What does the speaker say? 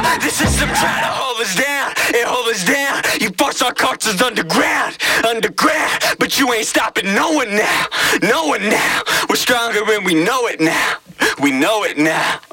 The system try to hold us down, it hold us down. You force our cultures underground, underground. But you ain't stopping no one now, no one now. We're stronger and we know it now, we know it now.